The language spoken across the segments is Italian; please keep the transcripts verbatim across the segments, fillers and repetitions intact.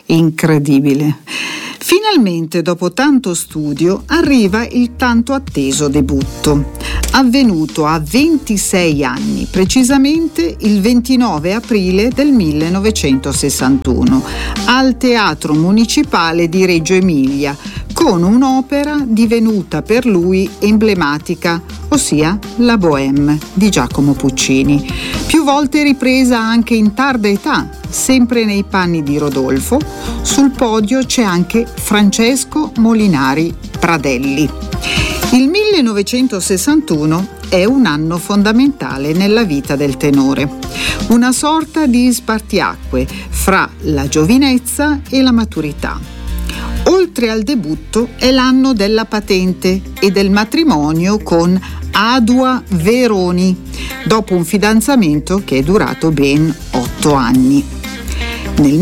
incredibile. Finalmente, dopo tanto studio, arriva il tanto atteso debutto, avvenuto a ventisei anni, precisamente il ventinove aprile del millenovecentosessantuno, al Teatro Municipale di Reggio Emilia, con un'opera divenuta per lui emblematica, ossia La Bohème di Giacomo Puccini, più volte ripresa anche in tarda età, sempre nei panni di Rodolfo. Sul podio c'è anche Francesco Molinari Pradelli. Il millenovecentosessantuno è un anno fondamentale nella vita del tenore, una sorta di spartiacque fra la giovinezza e la maturità. Oltre al debutto è l'anno della patente e del matrimonio con Adua Veroni, dopo un fidanzamento che è durato ben otto anni. Nel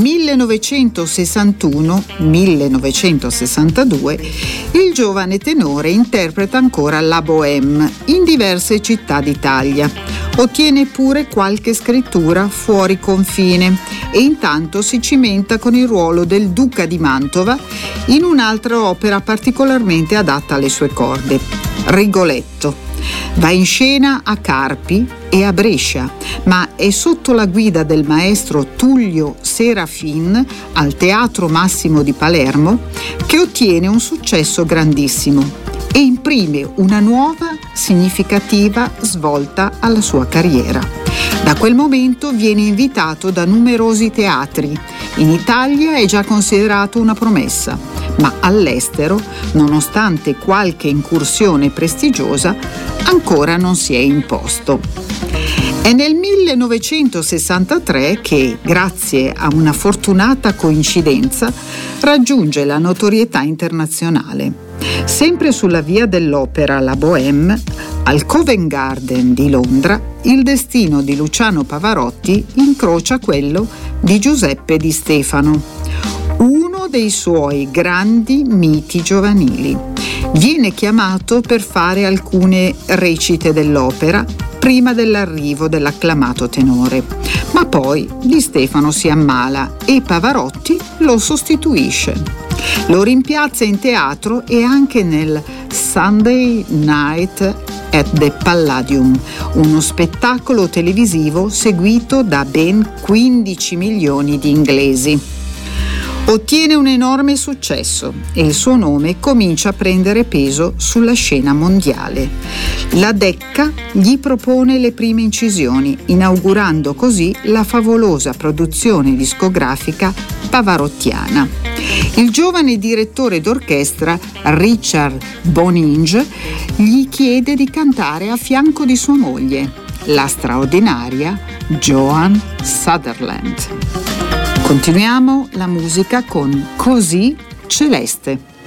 millenovecentosessantuno millenovecentosessantadue il giovane tenore interpreta ancora La Bohème in diverse città d'Italia. Ottiene pure qualche scrittura fuori confine e intanto si cimenta con il ruolo del Duca di Mantova in un'altra opera particolarmente adatta alle sue corde, Rigoletto. Va in scena a Carpi e a Brescia, ma è sotto la guida del maestro Tullio Serafin al Teatro Massimo di Palermo che ottiene un successo grandissimo e imprime una nuova, significativa svolta alla sua carriera. Da quel momento viene invitato da numerosi teatri. In Italia è già considerato una promessa, ma all'estero, nonostante qualche incursione prestigiosa, ancora non si è imposto. È nel millenovecentosessantatré che, grazie a una fortunata coincidenza, raggiunge la notorietà internazionale. Sempre sulla via dell'opera La Bohème, al Covent Garden di Londra, il destino di Luciano Pavarotti incrocia quello di Giuseppe Di Stefano, uno dei suoi grandi miti giovanili. Viene chiamato per fare alcune recite dell'opera prima dell'arrivo dell'acclamato tenore, ma poi Di Stefano si ammala e Pavarotti lo sostituisce. Lo rimpiazza in teatro e anche nel Sunday Night at the Palladium, uno spettacolo televisivo seguito da ben quindici milioni di inglesi. Ottiene un enorme successo e il suo nome comincia a prendere peso sulla scena mondiale. La Decca gli propone le prime incisioni, inaugurando così la favolosa produzione discografica pavarottiana. Il giovane direttore d'orchestra Richard Boninge gli chiede di cantare a fianco di sua moglie, la straordinaria Joan Sutherland. Continuiamo la musica con Così Celeste.